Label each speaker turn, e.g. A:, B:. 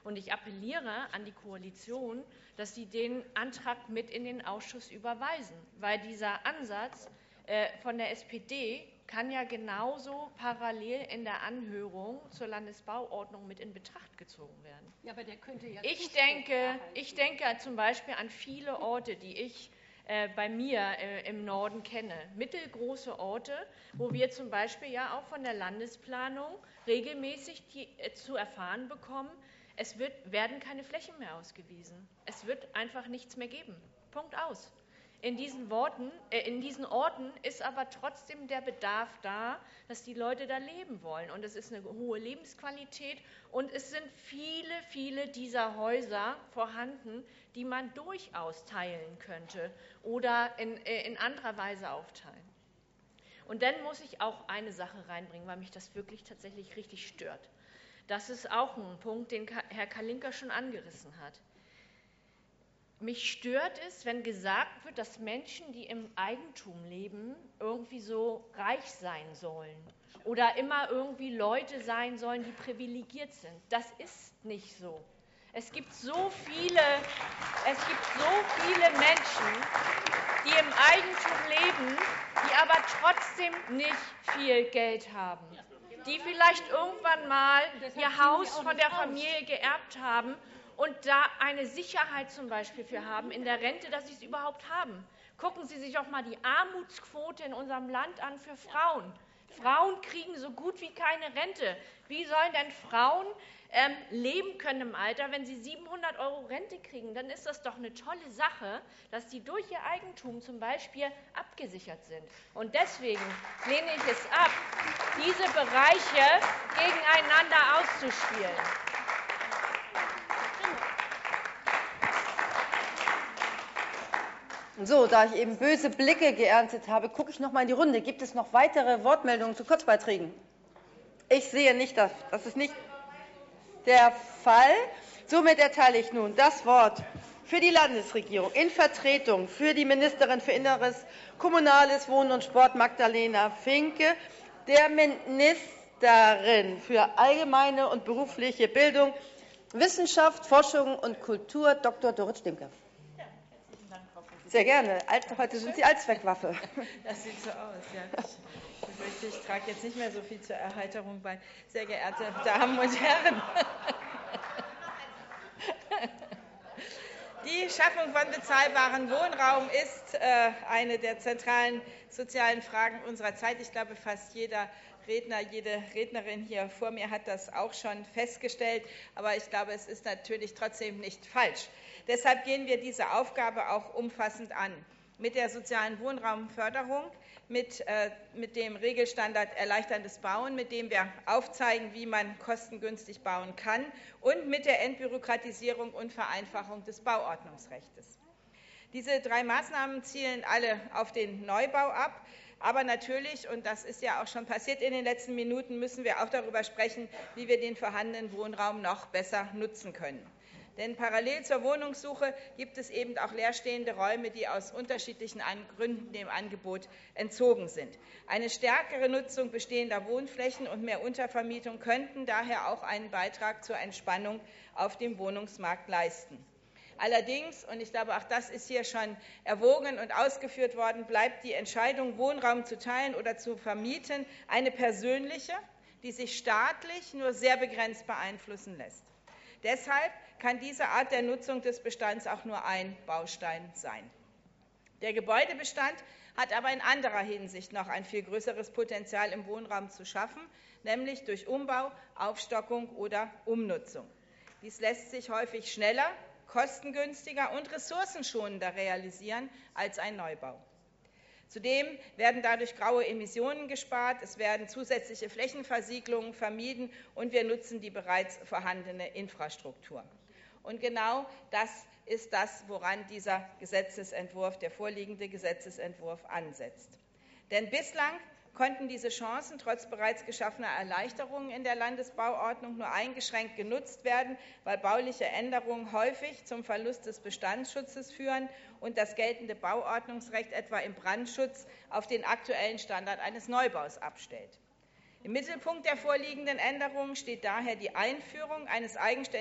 A: Und ich appelliere an die Koalition, dass sie den Antrag mit in den Ausschuss überweisen, weil dieser Ansatz von der SPD kann ja genauso parallel in der Anhörung zur Landesbauordnung mit in Betracht gezogen werden.
B: Ja, aber der könnte ja
A: ich denke zum Beispiel an viele Orte, die ich bei mir im Norden kenne, mittelgroße Orte, wo wir zum Beispiel ja auch von der Landesplanung regelmäßig zu erfahren bekommen, es werden keine Flächen mehr ausgewiesen. Es wird einfach nichts mehr geben. Punkt aus. In diesen Orten ist aber trotzdem der Bedarf da, dass die Leute da leben wollen. Und es ist eine hohe Lebensqualität und es sind viele, viele dieser Häuser vorhanden, die man durchaus teilen könnte oder in anderer Weise aufteilen. Und dann muss ich auch eine Sache reinbringen, weil mich das wirklich tatsächlich richtig stört. Das ist auch ein Punkt, den Herr Kalinka schon angerissen hat. Mich stört es, wenn gesagt wird, dass Menschen, die im Eigentum leben, irgendwie so reich sein sollen oder immer irgendwie Leute sein sollen, die privilegiert sind. Das ist nicht so. Es gibt so viele Menschen, die im Eigentum leben, die aber trotzdem nicht viel Geld haben, die vielleicht irgendwann mal ihr Haus von der Familie geerbt haben und da eine Sicherheit zum Beispiel für haben in der Rente, dass sie es überhaupt haben. Gucken Sie sich auch mal die Armutsquote in unserem Land an für Frauen. Frauen kriegen so gut wie keine Rente. Wie sollen denn Frauen leben können im Alter, wenn sie 700 € Rente kriegen? Dann ist das doch eine tolle Sache, dass die durch ihr Eigentum zum Beispiel abgesichert sind. Und deswegen lehne ich es ab, diese Bereiche gegeneinander auszuspielen.
C: So, da ich eben böse Blicke geerntet habe, gucke ich noch mal in die Runde. Gibt es noch weitere Wortmeldungen zu Kurzbeiträgen? Ich sehe nicht, das ist nicht der Fall. Somit erteile ich nun das Wort für die Landesregierung in Vertretung für die Ministerin für Inneres, Kommunales, Wohnen und Sport, Magdalena Finke, der Ministerin für allgemeine und berufliche Bildung, Wissenschaft, Forschung und Kultur, Dr. Dorit Stimke. Sehr gerne. Heute sind Sie Allzweckwaffe.
D: Das sieht so aus, ja. Ich trage jetzt nicht mehr so viel zur Erheiterung bei. Sehr geehrte Damen und Herren. Die Schaffung von bezahlbarem Wohnraum ist eine der zentralen sozialen Fragen unserer Zeit. Ich glaube, fast jeder Redner, jede Rednerin hier vor mir hat das auch schon festgestellt. Aber ich glaube, es ist natürlich trotzdem nicht falsch. Deshalb gehen wir diese Aufgabe auch umfassend an. Mit der sozialen Wohnraumförderung, mit dem Regelstandard Erleichterndes Bauen, mit dem wir aufzeigen, wie man kostengünstig bauen kann, und mit der Entbürokratisierung und Vereinfachung des Bauordnungsrechts. Diese 3 Maßnahmen zielen alle auf den Neubau ab. Aber natürlich, und das ist ja auch schon passiert in den letzten Minuten, müssen wir auch darüber sprechen, wie wir den vorhandenen Wohnraum noch besser nutzen können. Denn parallel zur Wohnungssuche gibt es eben auch leerstehende Räume, die aus unterschiedlichen Gründen dem Angebot entzogen sind. Eine stärkere Nutzung bestehender Wohnflächen und mehr Untervermietung könnten daher auch einen Beitrag zur Entspannung auf dem Wohnungsmarkt leisten. Allerdings, und ich glaube, auch das ist hier schon erwogen und ausgeführt worden, bleibt die Entscheidung, Wohnraum zu teilen oder zu vermieten, eine persönliche, die sich staatlich nur sehr begrenzt beeinflussen lässt. Deshalb kann diese Art der Nutzung des Bestands auch nur ein Baustein sein. Der Gebäudebestand hat aber in anderer Hinsicht noch ein viel größeres Potenzial im Wohnraum zu schaffen, nämlich durch Umbau, Aufstockung oder Umnutzung. Dies lässt sich häufig schneller, kostengünstiger und ressourcenschonender realisieren als ein Neubau. Zudem werden dadurch graue Emissionen gespart, es werden zusätzliche Flächenversiegelungen vermieden und wir nutzen die bereits vorhandene Infrastruktur. Und genau das ist das, woran dieser Gesetzesentwurf, der vorliegende Gesetzesentwurf, ansetzt. Denn bislang konnten diese Chancen trotz bereits geschaffener Erleichterungen in der Landesbauordnung nur eingeschränkt genutzt werden, weil bauliche Änderungen häufig zum Verlust des Bestandsschutzes führen und das geltende Bauordnungsrecht etwa im Brandschutz auf den aktuellen Standard eines Neubaus abstellt. Im Mittelpunkt der vorliegenden Änderungen steht daher die Einführung eines eigenständigen